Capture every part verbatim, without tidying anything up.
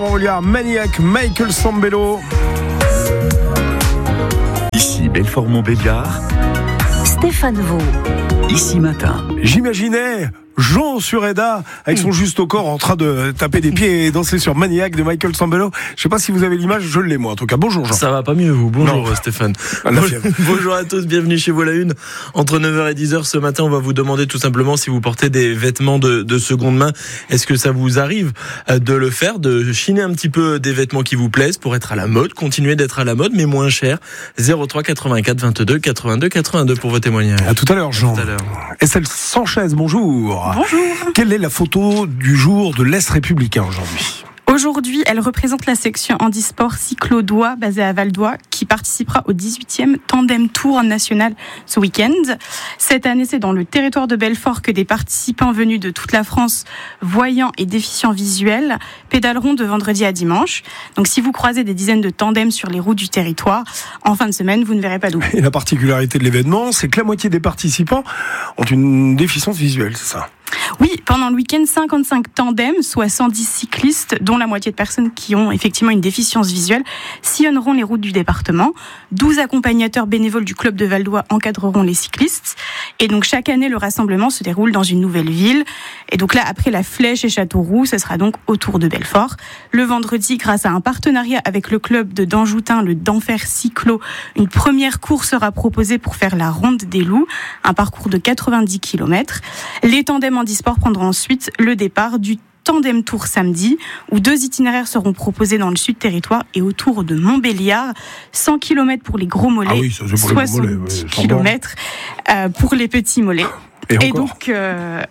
On va lire Maniac, Michael Sambello. Ici Belfort-Montbéliard, Stéphane Vaux. Ici Matin. J'imaginais Jean Sureda avec son juste au corps en train de taper des pieds et danser sur Maniac de Michael Sambello. Je sais pas si vous avez l'image, je l'ai moi en tout cas. Bonjour Jean. Ça va pas mieux vous, bonjour non. Stéphane. Ah, bonjour à tous, bienvenue chez vous à la une. Entre neuf heures et dix heures ce matin, on va vous demander tout simplement si vous portez des vêtements de, de seconde main. Est-ce que ça vous arrive de le faire, de chiner un petit peu des vêtements qui vous plaisent pour être à la mode, continuer d'être à la mode mais moins cher. zéro trois quatre-vingt-quatre vingt-deux quatre-vingt-deux quatre-vingt-deux pour vos témoignages. À tout à l'heure Jean. À tout à l'heure. Estelle Sanchez, bonjour. Bonjour. Quelle est la photo du jour de l'Est républicain aujourd'hui ? Aujourd'hui, elle représente la section handisport cyclo-doigt basée à Val-d'Oie qui participera au dix-huitième Tandem Tour national ce week-end. Cette année, c'est dans le territoire de Belfort que des participants venus de toute la France, voyants et déficients visuels, pédaleront de vendredi à dimanche. Donc si vous croisez des dizaines de tandems sur les routes du territoire, en fin de semaine, vous ne verrez pas d'où. Et la particularité de l'événement, c'est que la moitié des participants ont une déficience visuelle, c'est ça ? Oui, pendant le week-end, cinquante-cinq tandems, soit cent dix cyclistes, dont la moitié de personnes qui ont effectivement une déficience visuelle, sillonneront les routes du département. douze accompagnateurs bénévoles du club de Val-d'Oie encadreront les cyclistes. Et donc chaque année, le rassemblement se déroule dans une nouvelle ville. Et donc là, après la Flèche et Châteauroux, ce sera donc autour de Belfort. Le vendredi, grâce à un partenariat avec le club de Danjoutin, le d'Enfer Cyclo, une première course sera proposée pour faire la Ronde des Loups, un parcours de quatre-vingt-dix kilomètres. Les tandems handisport prendront ensuite le départ du Tandem Tour samedi, où deux itinéraires seront proposés dans le sud territoire et autour de Montbéliard. cent kilomètres pour les gros mollets, ah oui, ça, c'est pour les gros mollets, soixante-dix ouais, kilomètres euh, pour les petits mollets. Et, et donc, euh,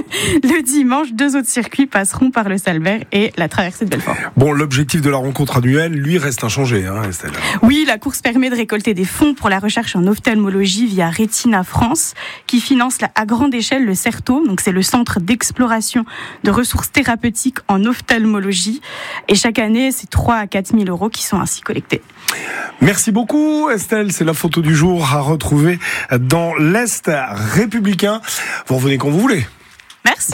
le dimanche, deux autres circuits passeront par le Salbert et la traversée de Belfort. Bon, l'objectif de la rencontre annuelle, lui, reste inchangé, hein, Estelle. Oui, la course permet de récolter des fonds pour la recherche en ophtalmologie via Retina France, qui finance là, à grande échelle le CERTO, donc c'est le centre d'exploration de ressources thérapeutiques en ophtalmologie. Et chaque année, c'est trois à quatre mille euros qui sont ainsi collectés. Merci beaucoup, Estelle. C'est la photo du jour à retrouver dans l'Est républicain. Vous revenez quand vous voulez. Merci.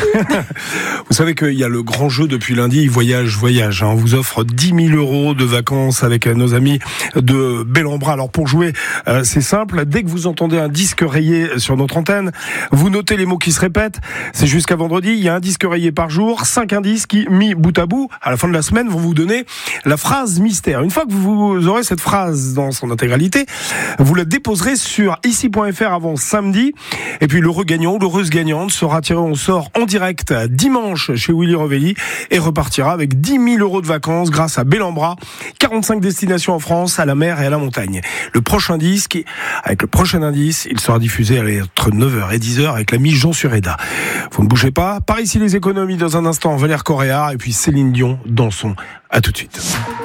Vous savez qu'il y a le grand jeu depuis lundi, Voyage, Voyage. Hein. On vous offre dix mille euros de vacances avec nos amis de Bel-en-Bras. Alors pour jouer, euh, c'est simple. Dès que vous entendez un disque rayé sur notre antenne, vous notez les mots qui se répètent. C'est jusqu'à vendredi. Il y a un disque rayé par jour. Cinq indices qui, mis bout à bout, à la fin de la semaine, vont vous donner la phrase mystère. Une fois que vous aurez cette phrase dans son intégralité, vous la déposerez sur ici point f r avant samedi. Et puis l'heureux gagnant ou l'heureuse gagnante sera tiré au sort en direct dimanche chez Willy Revelli et repartira avec dix mille euros de vacances grâce à Bel-en-Bras, quarante-cinq destinations en France, à la mer et à la montagne. Le prochain disque, avec le prochain indice, il sera diffusé entre neuf heures et dix heures avec l'ami Jean Sureda. Vous ne bougez pas. Par ici les économies dans un instant, Valère Corréard et puis Céline Dion, Dansons. À tout de suite.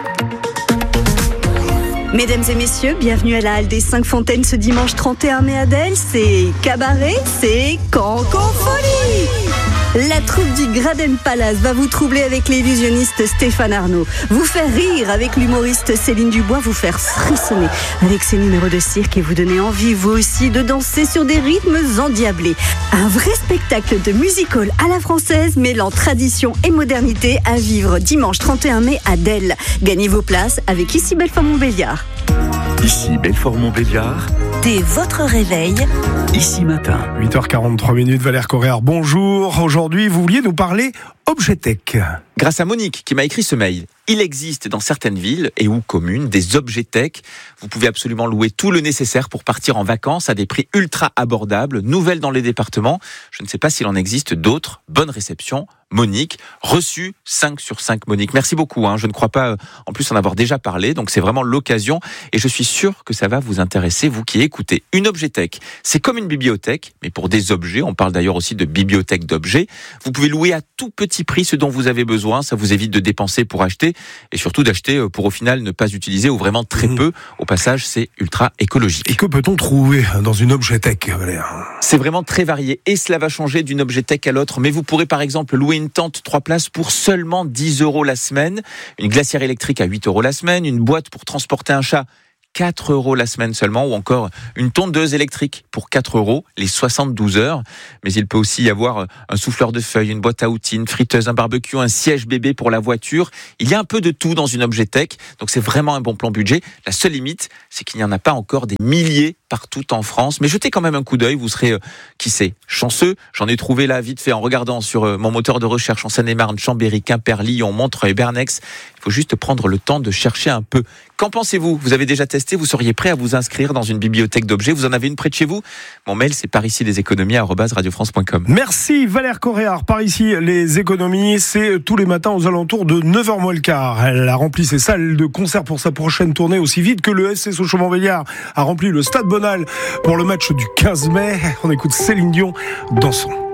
Mesdames et messieurs, bienvenue à la Halle des Cinq Fontaines ce dimanche trente et un mai à Delle. C'est cabaret, c'est Canconfolie. La troupe du Graden Palace va vous troubler avec l'illusionniste Stéphane Arnaud, vous faire rire avec l'humoriste Céline Dubois, vous faire frissonner avec ses numéros de cirque et vous donner envie, vous aussi, de danser sur des rythmes endiablés. Un vrai spectacle de music-hall à la française, mêlant tradition et modernité, à vivre dimanche trente et un mai à Delle. Gagnez vos places avec Ici Belfort-Montbéliard. Ici Belfort-Montbéliard, Dès votre réveil, Ici Matin. huit heures quarante-trois minutes, Valère Corréard, bonjour. Aujourd'hui, vous vouliez nous parler Objetech. Grâce à Monique qui m'a écrit ce mail. Il existe dans certaines villes et ou communes des objets tech. Vous pouvez absolument louer tout le nécessaire pour partir en vacances à des prix ultra abordables, nouvelles dans les départements. Je ne sais pas s'il en existe d'autres. Bonne réception, Monique. Reçu cinq sur cinq, Monique. Merci beaucoup. Hein. Je ne crois pas en plus en avoir déjà parlé, donc c'est vraiment l'occasion et je suis sûr que ça va vous intéresser, vous qui écoutez. Une objetech, c'est comme une bibliothèque, mais pour des objets. On parle d'ailleurs aussi de bibliothèque d'objets. Vous pouvez louer à tout petit prix ce dont vous avez besoin. Ça vous évite de dépenser pour acheter et surtout d'acheter pour au final ne pas utiliser ou vraiment très mmh. peu. Au passage, c'est ultra écologique. Et que peut-on trouver dans une objetech, Valère ? C'est vraiment très varié et cela va changer d'une objetech à l'autre. Mais vous pourrez par exemple louer une tente trois places pour seulement dix euros la semaine, une glacière électrique à huit euros la semaine, une boîte pour transporter un chat quatre euros la semaine seulement, ou encore une tondeuse électrique pour quatre euros les soixante-douze heures. Mais il peut aussi y avoir un souffleur de feuilles, une boîte à outils, une friteuse, un barbecue, un siège bébé pour la voiture. Il y a un peu de tout dans une Objetech, donc c'est vraiment un bon plan budget. La seule limite, c'est qu'il n'y en a pas encore des milliers partout en France. Mais jetez quand même un coup d'œil, vous serez, euh, qui sait, chanceux. J'en ai trouvé là vite fait en regardant sur euh, mon moteur de recherche en Seine-et-Marne, Chambéry, Quimper, Lyon, Montreuil, Bernex. Il faut juste prendre le temps de chercher un peu. Qu'en pensez-vous ? Vous avez déjà testé ? Vous seriez prêt à vous inscrire dans une bibliothèque d'objets ? Vous en avez une près de chez vous ? Mon mail, c'est par ici les économies arobase radio france point com. Merci Valère Coréard. Par ici les économies, c'est tous les matins aux alentours de neuf heures moins le quart. Elle a rempli ses salles de concert pour sa prochaine tournée aussi vite que le F C Sochaux-Montbéliard a rempli le Stade Bonal pour le match du quinze mai. On écoute Céline Dion, Dansons.